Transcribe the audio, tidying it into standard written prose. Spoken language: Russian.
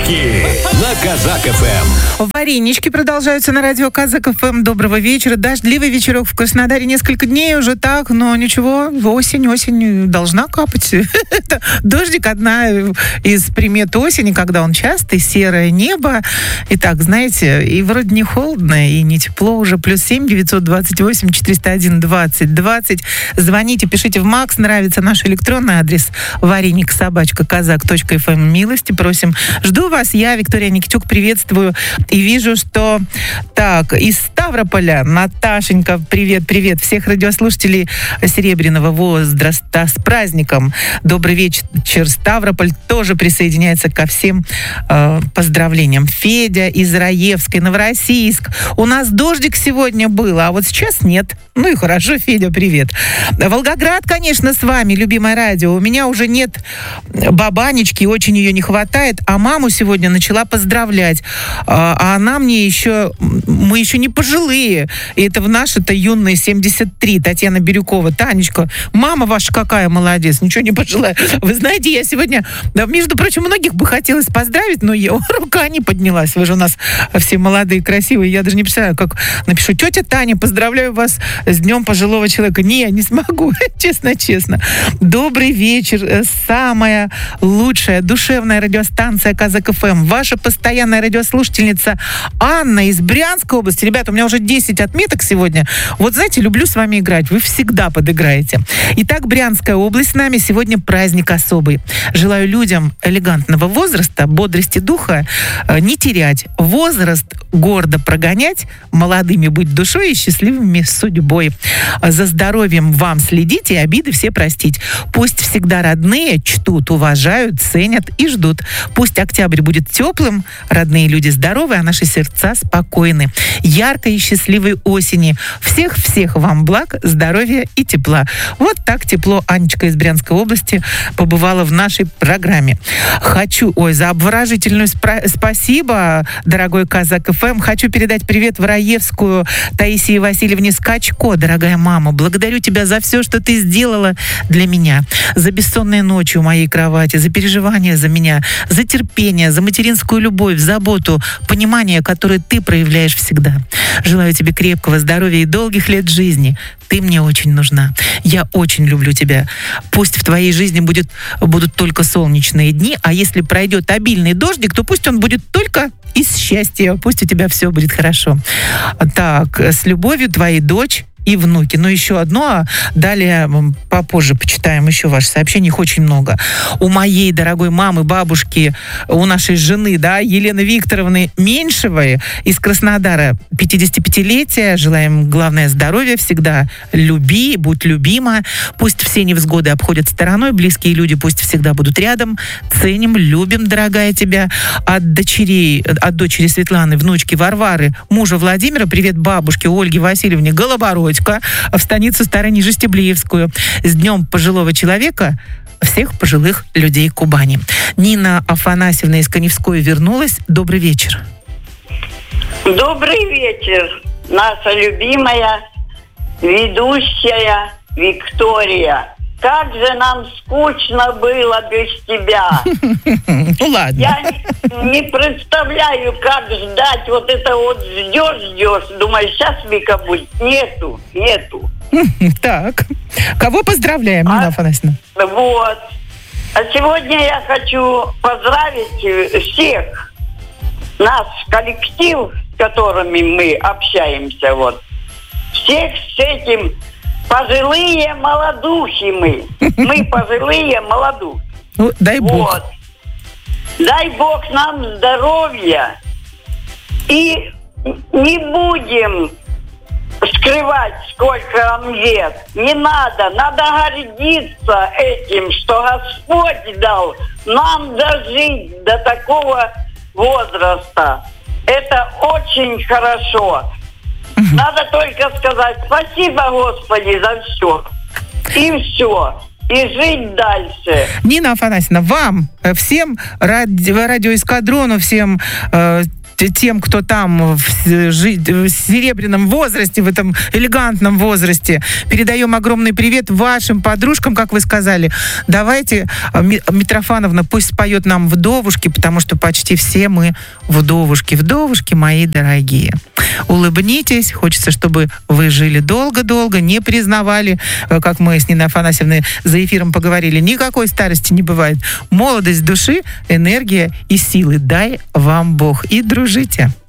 Варенички на Казак-ФМ. Варенички продолжаются на радио Казак-ФМ. Доброго вечера. Дождливый вечерок в Краснодаре несколько дней уже так, но ничего, осень должна капать. Это дождик одна из примет осени, когда он частый, серое небо. И так, знаете, и вроде не холодно, и не тепло уже. +7 928 401 20 20. Звоните, пишите в МАКС. Нравится наш электронный адрес varenik@kazak.fm. Милости просим. Жду вас. Я, Виктория Никитюк, приветствую. И вижу, что так, из Ставрополя Наташенька, привет всех радиослушателей Серебряного возраста с праздником. Добрый вечер, Ставрополь тоже присоединяется ко всем поздравлениям. Федя из Раевской, Новороссийск. У нас дождик сегодня был, а вот сейчас нет. Ну и хорошо, Федя, привет. Волгоград, конечно, с вами, любимое радио. У меня уже нет бабанечки, очень ее не хватает, а маму сегодня начала поздравлять. А она мне еще, мы еще не пожилые. И это в наши-то юные 73. Татьяна Бирюкова. Танечка, мама ваша какая молодец, ничего не пожилая. Вы знаете, я сегодня, между прочим, многих бы хотелось поздравить, но рука не поднялась. Вы же у нас все молодые, красивые. Я даже не представляю, как напишу: тетя Таня, поздравляю вас с днем пожилого человека. Не смогу, честно. Добрый вечер. Самая лучшая душевная радиостанция Казак-ФМ. Ваша постоянная радиослушательница Анна из Брянской области. Ребята, у меня уже 10 отметок сегодня. Вот знаете, люблю с вами играть. Вы всегда подыграете. Итак, Брянская область с нами. Сегодня праздник особый. Желаю людям элегантного возраста, бодрости духа не терять. Возраст гордо прогонять, молодыми быть душой и счастливыми судьбой. За здоровьем вам следить и обиды все простить. Пусть всегда родные чтут, уважают, ценят и ждут. Пусть октябрь будет теплым, родные люди здоровы, а наши сердца спокойны. Яркой и счастливой осени. Всех вам благ, здоровья и тепла. Вот так тепло Анечка из Брянской области побывала в нашей программе. За обворожительную спасибо, дорогой Казак-ФМ. Хочу передать привет в Раевскую Таисии Васильевне Скачко. Дорогая мама, благодарю тебя за все, что ты сделала для меня. За бессонные ночи у моей кровати, за переживания за меня, за терпение, за материнскую любовь, заботу, понимание, которое ты проявляешь всегда. Желаю тебе крепкого здоровья и долгих лет жизни. Ты мне очень нужна. Я очень люблю тебя. Пусть в твоей жизни будут только солнечные дни, а если пройдет обильный дождик, то пусть он будет только из счастья. Пусть у тебя все будет хорошо. Так, с любовью, твоей дочь и внуки. Ну, еще одно, а далее попозже почитаем еще ваши сообщения, их очень много. У моей дорогой мамы, бабушки, у нашей жены, Елены Викторовны Меньшевой из Краснодара 55-летие. Желаем, главное, здоровья, всегда люби, будь любима. Пусть все невзгоды обходят стороной, близкие люди пусть всегда будут рядом. Ценим, любим, дорогая, тебя. От дочери Светланы, внучки Варвары, мужа Владимира, привет бабушке Ольге Васильевне Голобородько в станицу Старонижестеблеевскую. С днем пожилого человека, всех пожилых людей Кубани. Нина Афанасьевна из Каневской вернулась. Добрый вечер. Добрый вечер, наша любимая ведущая Виктория. Как же нам скучно было без тебя. Ну ладно. Я не представляю, как ждать. Вот это вот ждешь. Думаешь, сейчас Вика будет. Нету. Так. Кого поздравляем, Нина Афанасьевна? Вот. А сегодня я хочу поздравить всех. Наш коллектив, с которыми мы общаемся, вот. Всех с этим. Пожилые молодухи мы. Мы пожилые молодухи. Ну, дай Бог. Вот. Дай Бог нам здоровья. И не будем скрывать, сколько нам лет. Не надо. Надо гордиться этим, что Господь дал нам дожить до такого возраста. Это очень хорошо. Надо только сказать спасибо, Господи, за все. И все. И жить дальше. Нина Афанасьевна, вам, всем радиоэскадрону, всем тем, кто там в серебряном возрасте, в этом элегантном возрасте. Передаем огромный привет вашим подружкам, как вы сказали. Давайте, Митрофановна, пусть споет нам «Вдовушки», потому что почти все мы вдовушки. Вдовушки мои дорогие. Улыбнитесь. Хочется, чтобы вы жили долго-долго, не признавали, как мы с Ниной Афанасьевной за эфиром поговорили, никакой старости не бывает. Молодость души, энергия и силы дай вам Бог. И дружите.